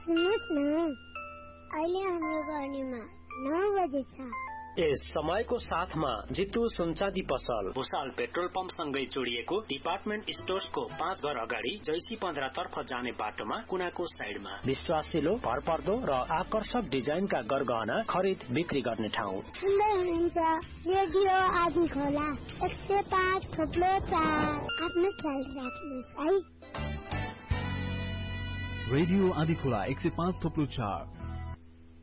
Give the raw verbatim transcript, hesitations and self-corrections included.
सुन्नुहोस् न, अहिले हाम्रो गर्नेमा नौ बजे छ। यस समयको साथमा जितु सुनचाँदी पसल भुसाल पेट्रोल पम्प सँगै जोडिएको डिपार्टमेन्ट स्टोर्सको पाँच घर अगाडि जैसी पन्ध्र तर्फ जाने बाटोमा कुनाको साइडमा विश्वासिलो, भरपर्दो र आकर्षक डिजाइनका गरगहना खरिद बिक्री गर्ने ठाउँ। सुन्दै हुनुहुन्छ रेडियो आदि खोला एक सय पाँच थप्लो चार। आफ्नो ख्याल राख्नुहोस् है। रेडियो आदि खोला एक सय पाँच थप्लो चार